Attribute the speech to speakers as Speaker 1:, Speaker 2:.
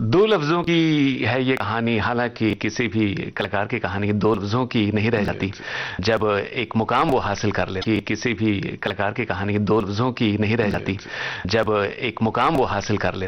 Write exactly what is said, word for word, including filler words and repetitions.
Speaker 1: दो लफ्जों की है ये कहानी, हालांकि किसी भी कलाकार की कहानी दो लफ्जों की नहीं रह जाती। जब एक मुकाम वो हासिल कर ले, कि किसी भी कलाकार की कहानी दो लफ्जों की नहीं रह जाती। जब एक मुकाम वो हासिल कर ले